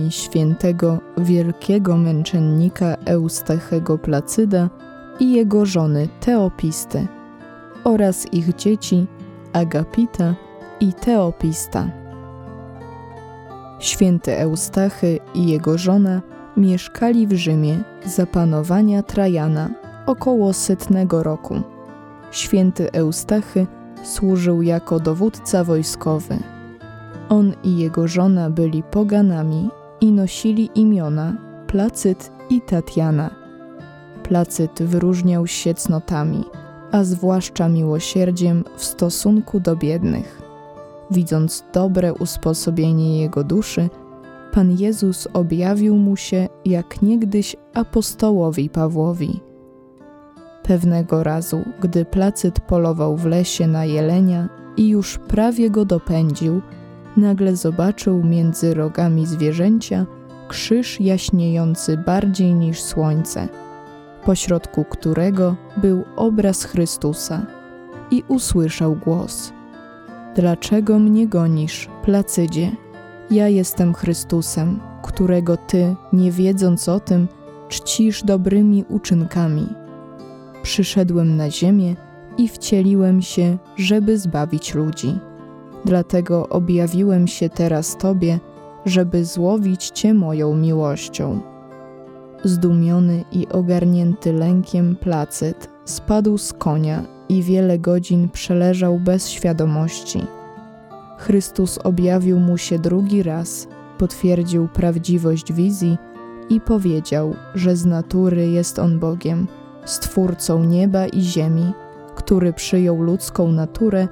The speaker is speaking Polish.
świętego wielkiego męczennika Eustachego Placyda i jego żony Teopisty oraz ich dzieci Agapita i Teopista. Święty Eustachy i jego żona mieszkali w Rzymie za panowania Trajana około 100 roku. Święty Eustachy służył jako dowódca wojskowy. On i jego żona byli poganami i nosili imiona Placyd i Tatiana. Placyd wyróżniał się cnotami, a zwłaszcza miłosierdziem w stosunku do biednych. Widząc dobre usposobienie jego duszy, Pan Jezus objawił mu się jak niegdyś apostołowi Pawłowi. Pewnego razu, gdy Placyd polował w lesie na jelenia i już prawie go dopędził, nagle zobaczył między rogami zwierzęcia krzyż jaśniejący bardziej niż słońce, pośrodku którego był obraz Chrystusa, i usłyszał głos: „Dlaczego mnie gonisz, Placydzie? Ja jestem Chrystusem, którego ty, nie wiedząc o tym, czcisz dobrymi uczynkami. Przyszedłem na ziemię i wcieliłem się, żeby zbawić ludzi. Dlatego objawiłem się teraz tobie, żeby złowić cię moją miłością”. Zdumiony i ogarnięty lękiem Placyd spadł z konia i wiele godzin przeleżał bez świadomości. Chrystus objawił mu się drugi raz, potwierdził prawdziwość wizji i powiedział, że z natury jest on Bogiem, Stwórcą nieba i ziemi, który przyjął ludzką naturę